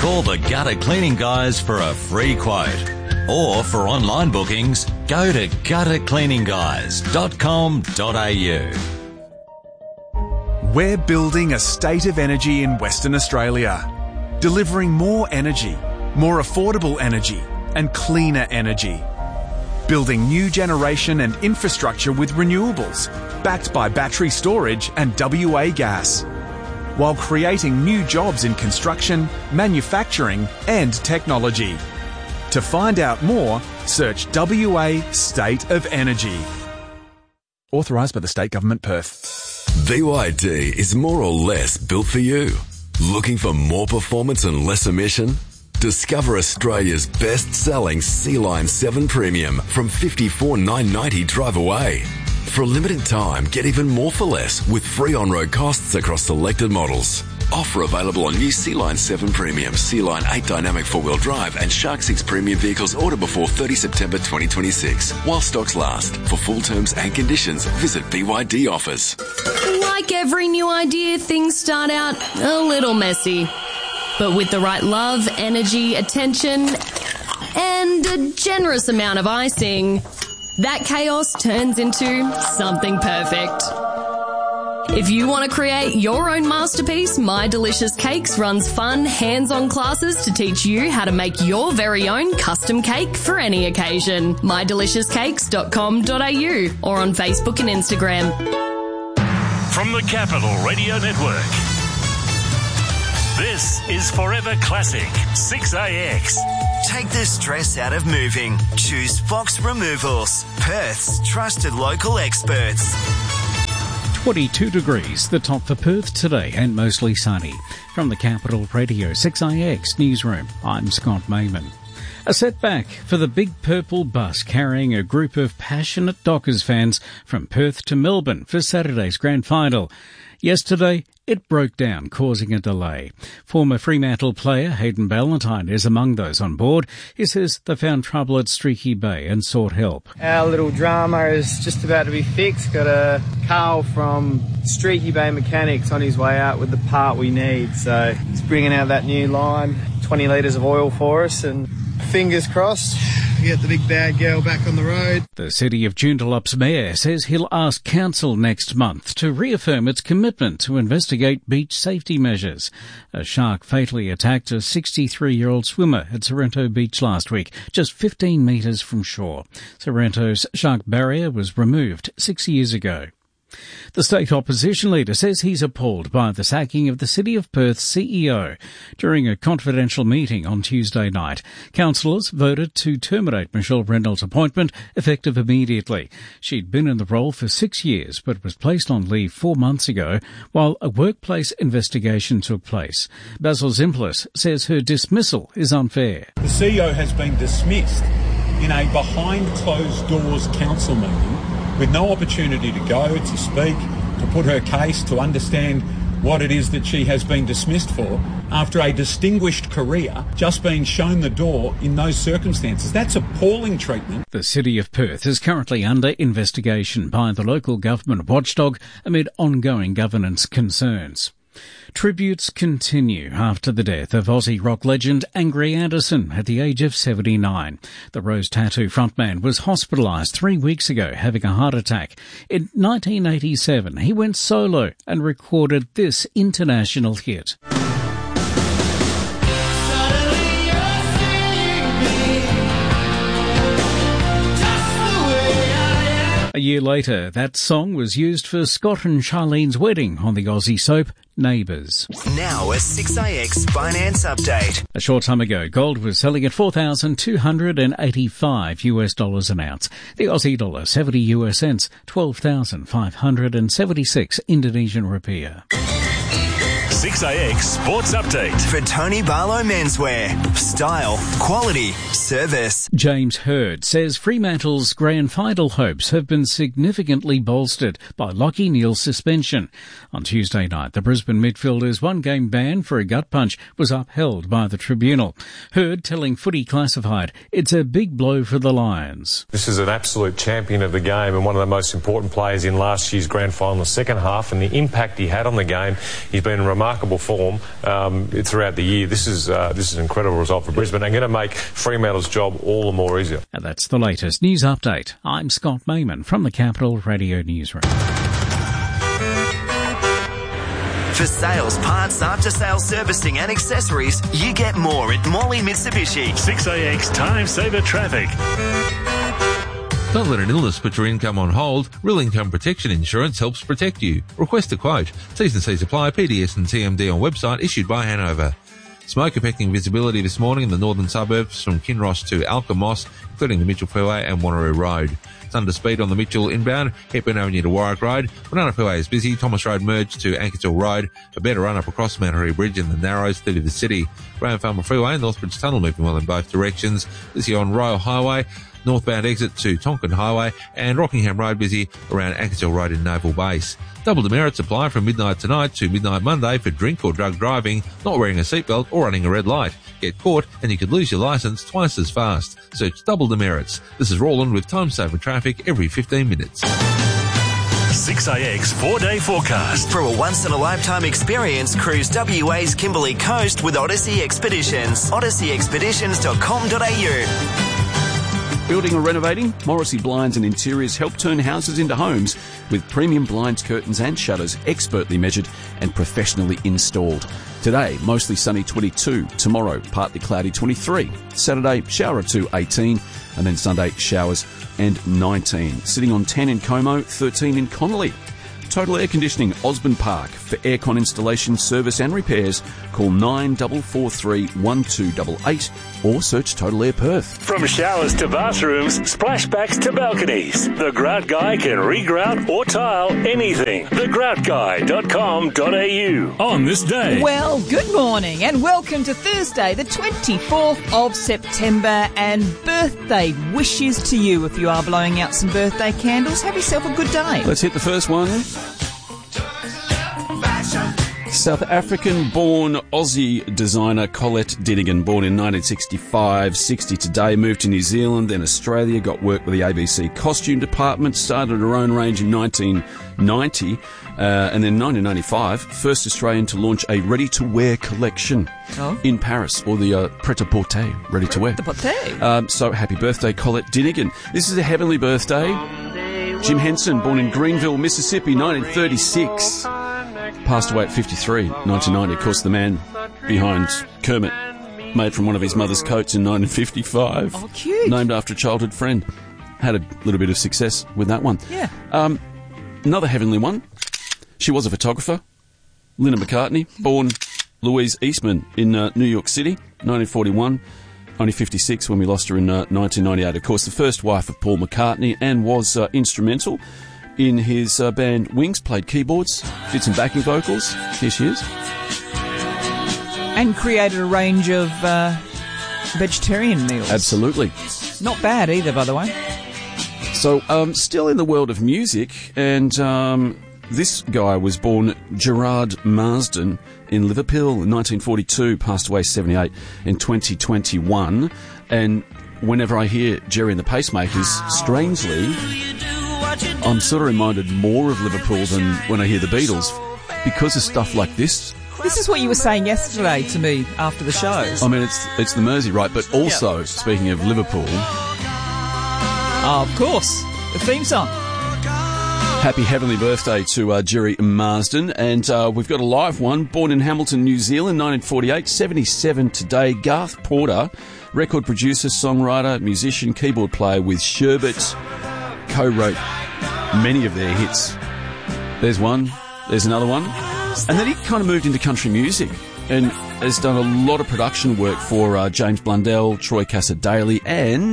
Call the Gutter Cleaning Guys for a free quote. Or for online bookings, go to guttercleaninguys.com.au. We're building a state of energy in Western Australia, delivering more energy, more affordable energy and cleaner energy. Building new generation and infrastructure with renewables, backed by battery storage and WA gas, while creating new jobs in construction, manufacturing and technology. To find out more, search WA State of Energy. Authorised by the State Government, Perth. BYD is more or less built for you. Looking for more performance and less emission? Discover Australia's best-selling C-Line 7 Premium from $54,990 drive away. For a limited time, get even more for less with free on-road costs across selected models. Offer available on new C-Line 7 Premium, C-Line 8 Dynamic 4-wheel drive and Shark 6 Premium vehicles ordered before 30 September 2026. While stocks last. For full terms and conditions, visit BYD Offers. Like every new idea, things start out a little messy. But with the right love, energy, attention, and a generous amount of icing, that chaos turns into something perfect. If you want to create your own masterpiece, My Delicious Cakes runs fun, hands-on classes to teach you how to make your very own custom cake for any occasion. mydeliciouscakes.com.au or on Facebook and Instagram. From the Capital Radio Network, this is Forever Classic 6AX. Take the stress out of moving. Choose Fox Removals, Perth's trusted local experts. 22 degrees, the top for Perth today, and mostly sunny. From the Capital Radio 6IX newsroom, I'm Scott Mayman. A setback for the Big Purple bus carrying a group of passionate Dockers fans from Perth to Melbourne for Saturday's grand final. Yesterday, it broke down, causing a delay. Former Fremantle player Hayden Ballantyne is among those on board. He says they found trouble at Streaky Bay and sought help. Our little drama is just about to be fixed. Got a Carl from Streaky Bay Mechanics on his way out with the part we need. So he's bringing out that new line, 20 litres of oil for us, and fingers crossed, get the big bad girl back on the road. The City of Joondalup's mayor says he'll ask council next month to reaffirm its commitment to investigate beach safety measures. A shark fatally attacked a 63-year-old swimmer at Sorrento Beach last week, just 15 metres from shore. Sorrento's shark barrier was removed 6 years ago. The state opposition leader says he's appalled by the sacking of the City of Perth's CEO. During a confidential meeting on Tuesday night, councillors voted to terminate Michelle Reynolds' appointment effective immediately. She'd been in the role for 6 years but was placed on leave 4 months ago while a workplace investigation took place. Basil Zimplis says her dismissal is unfair. The CEO has been dismissed in a behind-closed-doors council meeting with no opportunity to go, to speak, to put her case, to understand what it is that she has been dismissed for after a distinguished career just being shown the door in those circumstances. That's appalling treatment. The City of Perth is currently under investigation by the local government watchdog amid ongoing governance concerns. Tributes continue after the death of Aussie rock legend Angry Anderson at the age of 79. The Rose Tattoo frontman was hospitalised 3 weeks ago having a heart attack. In 1987, he went solo and recorded this international hit. A year later, that song was used for Scott and Charlene's wedding on the Aussie soap Neighbours. Now a 6AX finance update. A short time ago, gold was selling at $4,285 an ounce. The Aussie dollar 70 US cents, 12,576 Indonesian rupiah. 6AX Sports Update. For Tony Barlow Menswear. Style, quality, service. James Hird says Fremantle's grand final hopes have been significantly bolstered by Lachie Neale's suspension. On Tuesday night, the Brisbane midfielder's one-game ban for a gut punch was upheld by the tribunal. Hird telling Footy Classified it's a big blow for the Lions. This is an absolute champion of the game and one of the most important players in last year's grand final, the second half, and the impact he had on the game. He's been remarkable remarkable form throughout the year. This is an incredible result for Brisbane and going to make Fremantle's job all the more easier. And that's the latest news update. I'm Scott Mayman from the Capital Radio Newsroom. For sales, parts, after-sales servicing and accessories, you get more at Morley Mitsubishi. 6AX Time Saver Traffic. Don't let an illness put your income on hold. Real Income Protection Insurance helps protect you. Request a quote. T's and C's apply. PDS and TMD on website issued by Hanover. Smoke affecting visibility this morning in the northern suburbs from Kinross to Alkimos, including the Mitchell Freeway and Wanneroo Road. It's under speed on the Mitchell inbound, Hepburn Avenue to Warwick Road. Banana Freeway is busy. Thomas Road merged to Ankersville Road. A better run up across Manahari Bridge in the Narrows through the city. Graham Farmer Freeway and Northbridge Tunnel moving well in both directions. Busy on Royal Highway. Northbound exit to Tonkin Highway and Rockingham Road busy around Ankersville Road in Naval Base. Double demerits apply from midnight tonight to midnight Monday for drink or drug driving, not wearing a seatbelt or running a red light. Get caught and you could lose your licence twice as fast. Search double demerits. This is Roland with Time Saver Traffic every 15 minutes. 6AX 4-day forecast. For a once-in-a-lifetime experience, cruise WA's Kimberley Coast with Odyssey Expeditions. odysseyexpeditions.com.au. Building or renovating? Morrissey Blinds and Interiors help turn houses into homes with premium blinds, curtains and shutters expertly measured and professionally installed. Today, mostly sunny 22. Tomorrow, partly cloudy 23. Saturday, shower or 2, 18. And then Sunday, showers and 19. Sitting on 10 in Como, 13 in Connolly. Total Air Conditioning, Osborne Park. For aircon installation, service and repairs, call 9443 1288 or search Total Air Perth. From showers to bathrooms, splashbacks to balconies, the Grout Guy can regrout or tile anything. thegroutguy.com.au. On this day. Well, good morning and welcome to Thursday, the 24th of September, and birthday wishes to you. If you are blowing out some birthday candles, have yourself a good day. Let's hit the first one. South African-born Aussie designer Colette Dinnigan, born in 1965, 60 today, moved to New Zealand, then Australia, got work with the ABC costume department, started her own range in 1990, and then 1995, first Australian to launch a ready-to-wear collection in Paris, or the Pret-a-Porter, ready-to-wear. So happy birthday, Colette Dinnigan. This is a heavenly birthday. Jim Henson, born in Greenville, Mississippi, 1936. Passed away at 53, 1990. Of course, the man behind Kermit, made from one of his mother's coats in 1955. Oh, cute. Named after a childhood friend. Had a little bit of success with that one. Yeah. Another heavenly one. She was a photographer. Linda McCartney, born Louise Eastman in New York City, 1941. Only 56 when we lost her in 1998. Of course, the first wife of Paul McCartney, and was instrumental in his band Wings, played keyboards, did some backing vocals. Here she is. And created a range of vegetarian meals. Absolutely. Not bad either, by the way. So, still in the world of music, and this guy was born Gerard Marsden in Liverpool in 1942, passed away 78 in 2021. And whenever I hear Jerry and the Pacemakers, strangely, I'm sort of reminded more of Liverpool than when I hear the Beatles, because of stuff like this. This is what you were saying yesterday to me after the show. I mean, it's the Mersey, right? But also, speaking of Liverpool... Oh, of course. The theme song. Happy heavenly birthday to Jerry Marsden. And we've got a live one. Born in Hamilton, New Zealand, 1948, 77 today. Garth Porter, record producer, songwriter, musician, keyboard player with Sherbet. Co-wrote many of their hits. There's one, there's another one. And then he kind of moved into country music and has done a lot of production work for James Blundell, Troy Cassar-Daley and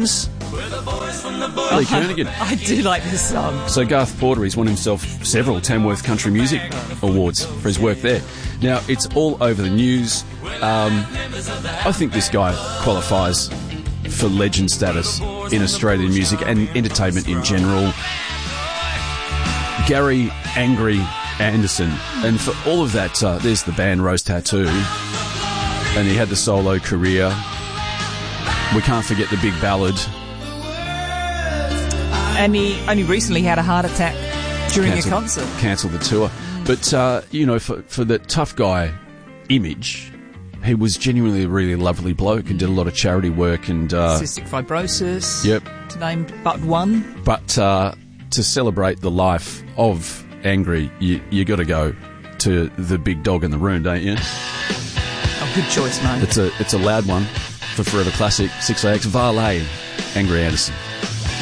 Lee Kernaghan. I do like this song. So Garth Porter, he's won himself several Tamworth Country Music Awards for his work there. Now, it's all over the news. I think this guy qualifies for legend status in Australian music and entertainment in general. Gary Angry Anderson. And for all of that, there's the band Rose Tattoo. And he had the solo career. We can't forget the big ballad. And he only recently had a heart attack during a concert. Cancelled the tour. But, you know, for the tough guy image. He was genuinely a really lovely bloke and did a lot of charity work and cystic fibrosis. Yep. To name but one. But to celebrate the life of Angry, you got to go to the big dog in the room, don't you? Oh, good choice, mate. It's a loud one for Forever Classic 6AX Varley, Angry Anderson.